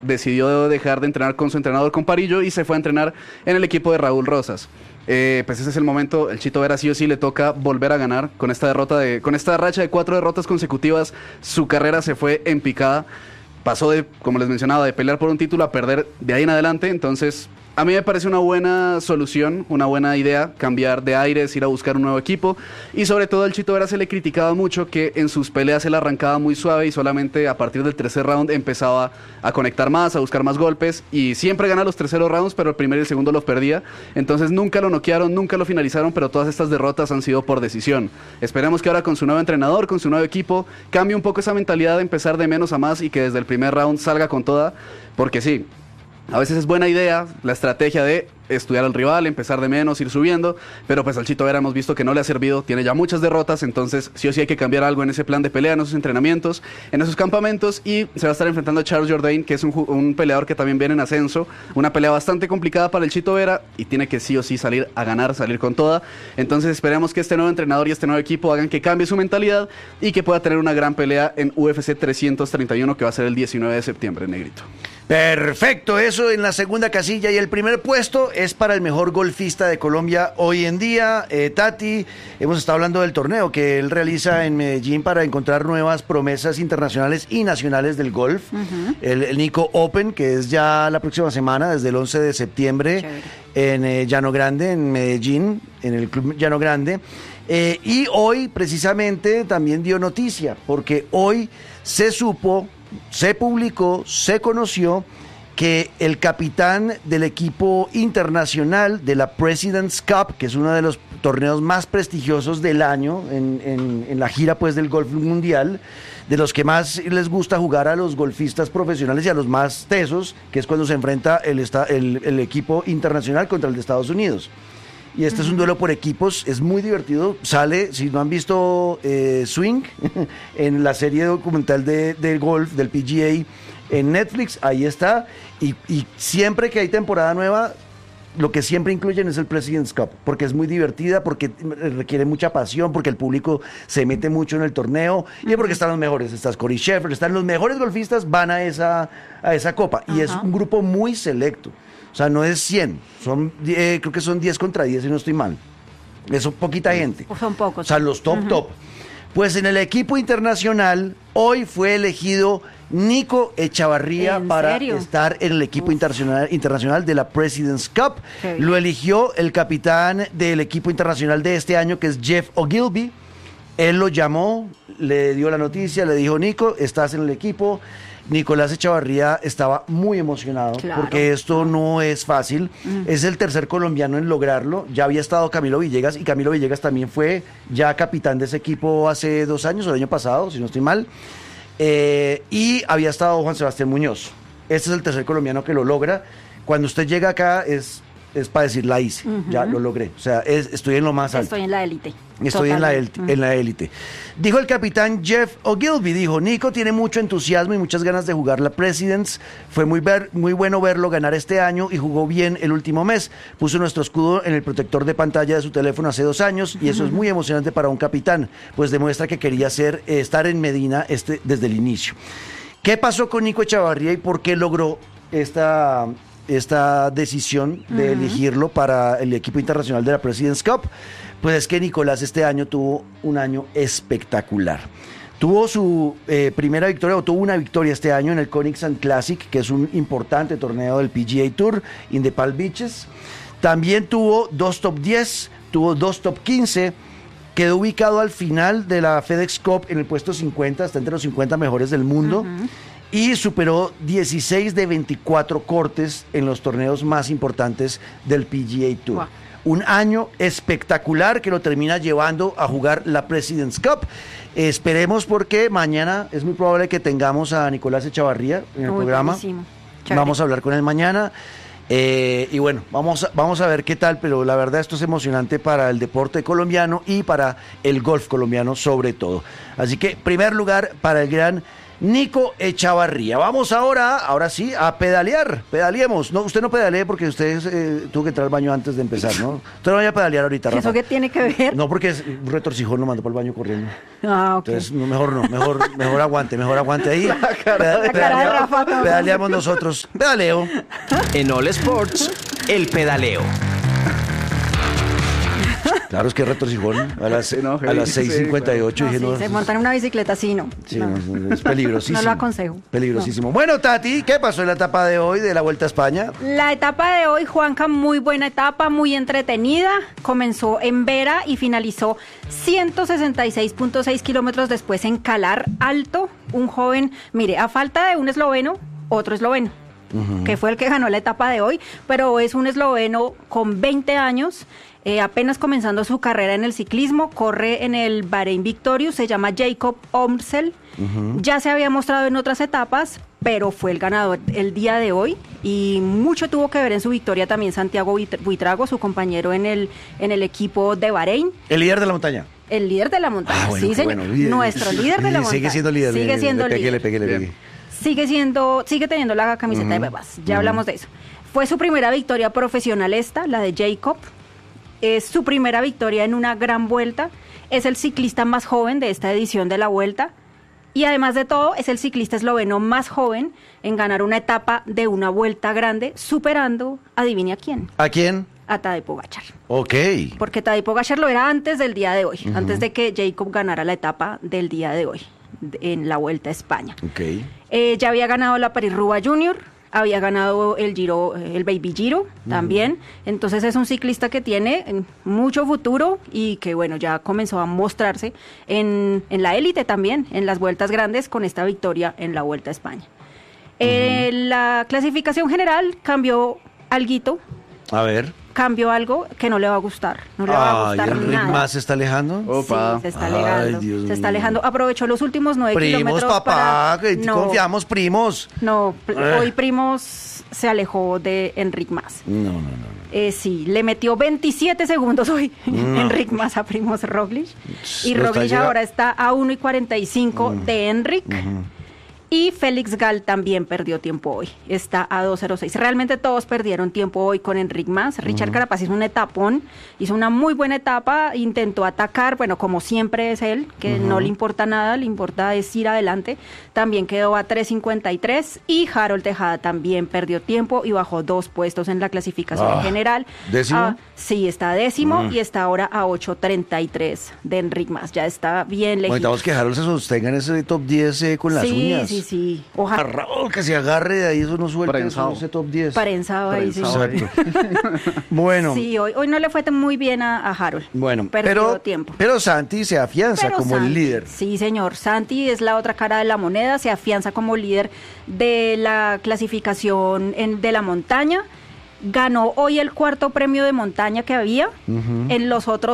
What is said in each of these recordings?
decidió dejar de entrenar con su entrenador Comparillo y se fue a entrenar en el equipo de Raúl Rosas. Pues ese es el momento, el Chito Vera sí o sí le toca volver a ganar con esta con esta racha de 4 derrotas consecutivas. Su carrera se fue en picada, pasó de, como les mencionaba, de pelear por un título a perder de ahí en adelante. Entonces a mí me parece una buena solución, una buena idea, cambiar de aires, ir a buscar un nuevo equipo. Y sobre todo al Chito Vera se le criticaba mucho que en sus peleas él arrancaba muy suave y solamente a partir del tercer round empezaba a conectar más, a buscar más golpes. Y siempre gana los terceros rounds, pero el primero y el segundo los perdía. Entonces nunca lo noquearon, nunca lo finalizaron, pero todas estas derrotas han sido por decisión. Esperemos que ahora con su nuevo entrenador, con su nuevo equipo, cambie un poco esa mentalidad de empezar de menos a más y que desde el primer round salga con toda. Porque sí, a veces es buena idea la estrategia de estudiar al rival, empezar de menos, ir subiendo, pero pues al Chito Vera hemos visto que no le ha servido, tiene ya muchas derrotas, entonces sí o sí hay que cambiar algo en ese plan de pelea, en esos entrenamientos, en esos campamentos, y se va a estar enfrentando a Charles Jourdain, que es un peleador que también viene en ascenso, una pelea bastante complicada para el Chito Vera, y tiene que sí o sí salir a ganar, salir con toda. Entonces esperemos que este nuevo entrenador y este nuevo equipo hagan que cambie su mentalidad y que pueda tener una gran pelea en UFC 331, que va a ser el 19 de septiembre, Negrito. Perfecto, eso en la segunda casilla. Y el primer puesto es para el mejor golfista de Colombia hoy en día, Tati. Hemos estado hablando del torneo que él realiza en Medellín para encontrar nuevas promesas internacionales y nacionales del golf. El Nico Open, que es ya la próxima semana, desde el 11 de septiembre, en Llano Grande, en Medellín, en el Club Llano Grande. Y hoy, precisamente, también dio noticia, porque hoy se supo, se publicó, se conoció que el capitán del equipo internacional de la President's Cup, que es uno de los torneos más prestigiosos del año en la gira pues del golf mundial, de los que más les gusta jugar a los golfistas profesionales y a los más tesos, que es cuando se enfrenta el equipo internacional contra el de Estados Unidos. Y este es un duelo por equipos, es muy divertido. Sale, si no han visto Swing, en la serie documental de golf, del PGA, en Netflix, ahí está. Y siempre que hay temporada nueva, lo que siempre incluyen es el President's Cup, porque es muy divertida, porque requiere mucha pasión, porque el público se mete mucho en el torneo, y porque están los mejores. Está Corey Sheffer, están los mejores golfistas, van a esa copa. Y es un grupo muy selecto. O sea, no es 100, creo que son 10 contra 10, si no estoy mal. Es poquita gente. Son pocos. O sea, los top. Pues en el equipo internacional, hoy fue elegido Nico Echavarría para estar en el equipo internacional de la President's Cup. Lo eligió el capitán del equipo internacional de este año, que es Jeff Ogilvy. Él lo llamó, le dio la noticia, le dijo: Nico, estás en el equipo. Nicolás Echavarría estaba muy emocionado, porque esto no es fácil. Es el tercer colombiano en lograrlo. Ya había estado Camilo Villegas, y Camilo Villegas también fue ya capitán de ese equipo hace 2 años, o el año pasado, si no estoy mal. Y había estado Juan Sebastián Muñoz. Este es el tercer colombiano que lo logra. Cuando usted llega acá es para decir: la hice, ya lo logré. O sea, estoy en lo más alto. Estoy en la élite. Estoy en la élite. Dijo el capitán Jeff Ogilvy, dijo: Nico tiene mucho entusiasmo y muchas ganas de jugar la Presidents. Fue muy bueno verlo ganar este año y jugó bien el último mes. Puso nuestro escudo en el protector de pantalla de su teléfono hace 2 años, y eso es muy emocionante para un capitán, pues demuestra que quería estar en Medina desde el inicio. ¿Qué pasó con Nico Echavarría y por qué logró esta decisión de elegirlo para el equipo internacional de la President's Cup? Pues es que Nicolás este año tuvo un año espectacular. Tuvo su primera victoria, o tuvo una victoria este año en el Conixant Classic, que es un importante torneo del PGA Tour in the Palm Beaches. También tuvo 2 top 10, tuvo 2 top 15, quedó ubicado al final de la FedEx Cup en el puesto 50, está entre los 50 mejores del mundo. Y superó 16 de 24 cortes en los torneos más importantes del PGA Tour. Wow. Un año espectacular que lo termina llevando a jugar la President's Cup. Esperemos, porque mañana es muy probable que tengamos a Nicolás Echavarría en el programa. Vamos a hablar con él mañana. Y bueno, vamos a ver qué tal, pero la verdad esto es emocionante para el deporte colombiano y para el golf colombiano sobre todo. Así que, primer lugar para el gran Nico Echavarría. Vamos ahora sí, a pedalear. Pedaleemos. No, usted no pedalee porque usted tuvo que entrar al baño antes de empezar, ¿no? Usted no vaya a pedalear ahorita, Rafa. ¿Eso qué tiene que ver? No, porque es un retorcijón, lo mandó para el baño corriendo. Ah, ok. Entonces, mejor aguante ahí. La cara de Rafa. Pedaleamos nosotros. Pedaleo. En All Sports, el pedaleo. Claro, es que retorcijón. A las Sí, no, 6:58 dije, No, sí, se montan en una bicicleta así, no. Sí, No. no, es peligrosísimo. No lo aconsejo. Peligrosísimo. Bueno, Tati, ¿qué pasó en la etapa de hoy de la Vuelta a España? La etapa de hoy, Juanca, muy buena etapa, muy entretenida. Comenzó en Vera y finalizó 166.6 kilómetros después en Calar Alto. Un joven, mire, a falta de un esloveno, otro esloveno, que fue el que ganó la etapa de hoy, pero es un esloveno con 20 años. Apenas comenzando su carrera en el ciclismo, corre en el Bahrein Victorious, se llama Jacob Omsel. Ya se había mostrado en otras etapas, pero fue el ganador el día de hoy y mucho tuvo que ver en su victoria también Santiago Buitrago, su compañero en el equipo de Bahrein. El líder de la montaña. El líder de la montaña, Bueno, sí, señor. bueno, Nuestro líder de la montaña. Sigue siendo líder. Sigue siendo le líder. pegué. Sigue teniendo la camiseta de Bebas, ya hablamos de eso. Fue su primera victoria profesional esta, la de Jacob. Es su primera victoria en una gran vuelta. Es el ciclista más joven de esta edición de la Vuelta. Y además de todo, es el ciclista esloveno más joven en ganar una etapa de una vuelta grande, superando, adivine a quién, ¿A quién? a Tadej Pogačar. Ok. Porque Tadej Pogačar lo era antes del día de hoy, antes de que Jacob ganara la etapa del día de hoy, en la Vuelta a España. Ok. Ya había ganado la París-Roubaix Junior, había ganado el Giro, el Baby Giro también. Entonces es un ciclista que tiene mucho futuro y que bueno, ya comenzó a mostrarse en la élite también, en las vueltas grandes con esta victoria en la Vuelta a España. La clasificación general cambió alguito. A ver. Cambió algo que no le va a gustar. No le va a gustar ¿el nada. más se está alejando? Opa. Sí, se está Ay, alejando. Dios Se está mío. alejando. Aprovechó los últimos 9 Primos, kilómetros papá, que No, confiamos, primos. No, hoy Primos se alejó de Enric Mas. No. Sí, le metió 27 segundos hoy Enric Mas a Primoz Roglic. Y Lo está Roglic llega- ahora está a 1:45 de Enric. Y Félix Gall también perdió tiempo hoy. Está a 2:06. Realmente todos perdieron tiempo hoy con Enric Mas. Richard Carapaz hizo un etapón, hizo una muy buena etapa, intentó atacar, bueno, como siempre es él, que no le importa nada, le importa es ir adelante. También quedó a 3:53 y Harold Tejada también perdió tiempo y bajó 2 puestos en la clasificación general. ¿décimo? Sí, está décimo y está ahora a 8:33 de Enric Mas. Ya está bien lejos. Necesitamos que Harold se sostenga en ese top 10 con las uñas. Sí. A Ojalá. Raúl, que se agarre de ahí, eso no suelta Prensado. ese top 10. Prensado ahí, sí. Prensado. Exacto. Bueno, Sí, hoy no le fue muy bien a Harold. bueno, Perdió tiempo. pero Santi se afianza Pero como el Santi, líder. Sí, señor. Santi es la otra cara de la moneda, se afianza como líder de la clasificación de la montaña. Ganó hoy el 4º premio de montaña que había. En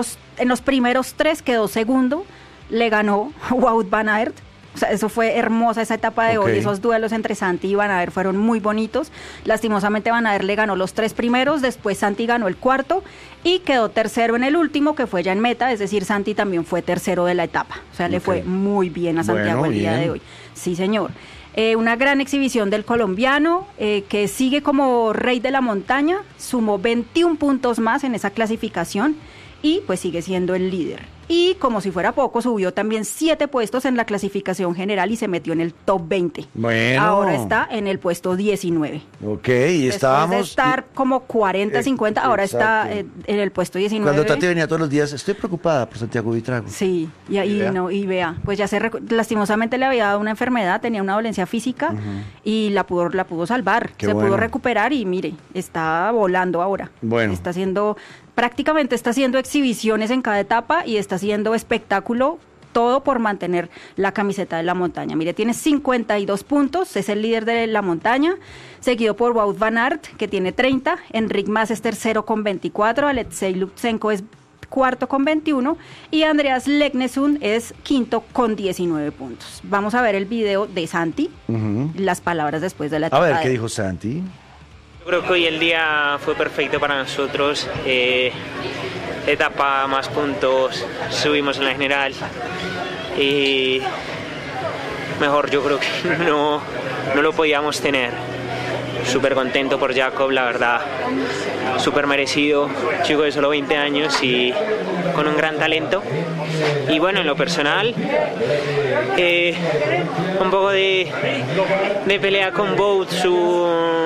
los primeros 3 quedó segundo. Le ganó Wout van Aert. O sea, eso fue hermosa esa etapa de Ok. hoy. Esos duelos entre Santi y Van Aert fueron muy bonitos. Lastimosamente Van Aert le ganó los 3 primeros, después Santi ganó el 4º y quedó tercero en el último, que fue ya en meta. Es decir, Santi también fue tercero de la etapa. O sea, le Ok. fue muy bien a Santiago Bueno, el día bien. de hoy. Sí, señor. Una gran exhibición del colombiano, que sigue como rey de la montaña, sumó 21 puntos más en esa clasificación y pues sigue siendo el líder. Y como si fuera poco, subió también 7 puestos en la clasificación general y se metió en el top 20. Bueno. Ahora está en el puesto 19. Ok, y estábamos... Después de estar como 40, 50, ahora está exacto. en el puesto 19. Cuando Tati venía todos los días, estoy preocupada por Santiago Buitrago. Sí, y ahí vea. no, y vea, pues ya lastimosamente le había dado una enfermedad, tenía una dolencia física y la pudo salvar, Qué se bueno. pudo recuperar y mire, está volando ahora. Bueno. Prácticamente está haciendo exhibiciones en cada etapa y está haciendo espectáculo, todo por mantener la camiseta de la montaña. Mire, tiene 52 puntos, es el líder de la montaña, seguido por Wout van Aert, que tiene 30, Enric Mas es tercero con 24, Alexei Lutsenko es cuarto con 21 y Andreas Leknesund es quinto con 19 puntos. Vamos a ver el video de Santi, las palabras después de la A etapa. ver, ¿qué dijo Santi? Yo creo que hoy el día fue perfecto para nosotros. Etapa más puntos, subimos en la general y mejor yo creo que no lo podíamos tener. Súper contento por Jacob, la verdad, súper merecido, chico de solo 20 años y con un gran talento. Y bueno, en lo personal, un poco de pelea con Bout,